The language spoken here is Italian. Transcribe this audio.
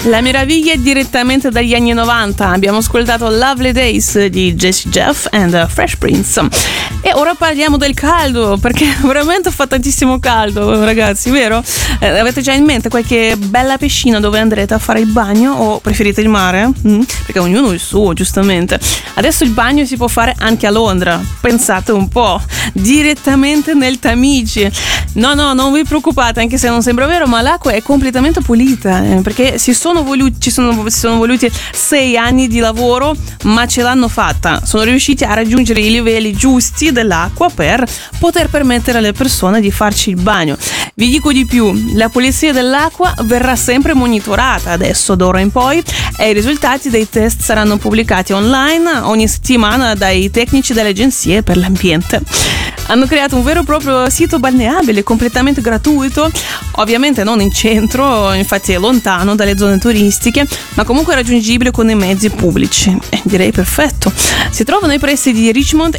La meraviglia è direttamente dagli anni 90. Abbiamo ascoltato Lovely Days di Jessie Jeff and Fresh Prince. E ora parliamo del caldo, perché veramente fa tantissimo caldo, ragazzi, vero? Avete già in mente qualche bella piscina dove andrete a fare il bagno, o preferite il mare? Perché ognuno il suo, giustamente. Adesso il bagno si può fare anche a Londra. Pensate un po', direttamente nel Tamigi. No, non vi preoccupate, anche se non sembra vero, ma l'acqua è completamente pulita, perché ci sono voluti 6 anni di lavoro, ma ce l'hanno fatta. Sono riusciti a raggiungere i livelli giusti dell'acqua per poter permettere alle persone di farci il bagno. Vi dico di più, la pulizia dell'acqua verrà sempre monitorata adesso, d'ora in poi, e i risultati dei test saranno pubblicati online ogni settimana dai tecnici delle agenzie per l'ambiente. Hanno creato un vero e proprio sito balneabile completamente gratuito, ovviamente non in centro, infatti è lontano dalle zone turistiche, ma comunque raggiungibile con i mezzi pubblici. Direi perfetto. Si trova nei pressi di Richmond